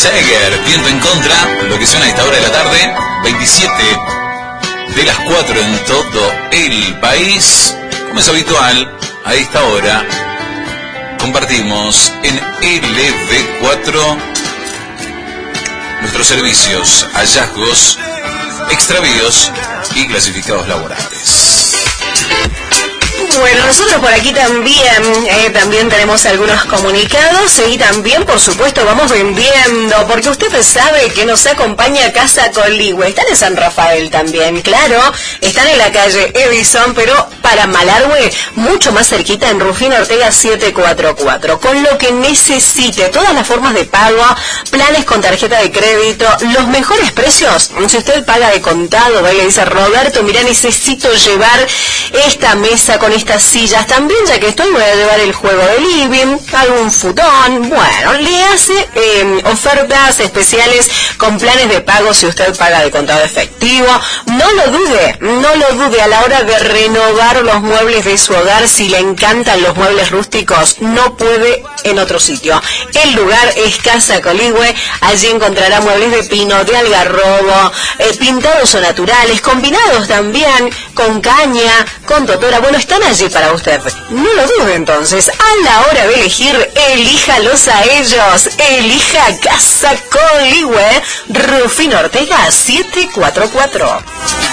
Seger, viento en contra, lo que suena a esta hora de la tarde, 27 de las 4 en todo el país. Como es habitual, a esta hora compartimos en LV4 nuestros servicios, hallazgos, extravíos y clasificados laborales. Bueno, nosotros por aquí también tenemos algunos comunicados y también, por supuesto, vamos vendiendo, porque usted sabe que nos acompaña Casa Coligüe. Están en San Rafael también, claro, están en la calle Edison, pero para Malargüe, mucho más cerquita, en Rufino Ortega 744. Con lo que necesite, todas las formas de pago, planes con tarjeta de crédito, los mejores precios. Si usted paga de contado, va y le dice, Roberto, mira, necesito llevar esta mesa con estas sillas también, ya que estoy, voy a llevar el juego de living, algún futón. Bueno, le hace ofertas especiales con planes de pago si usted paga de contado efectivo. No lo dude a la hora de renovar los muebles de su hogar. Si le encantan los muebles rústicos, no puede en otro sitio. El lugar es Casa Coligüe. Allí encontrará muebles de pino, de algarrobo, pintados o naturales, combinados también con caña, con totora. Bueno, están allí para usted. No lo dude entonces. A la hora de elegir, elíjalos a ellos. Elija Casa Coligüe, Rufino Ortega 744.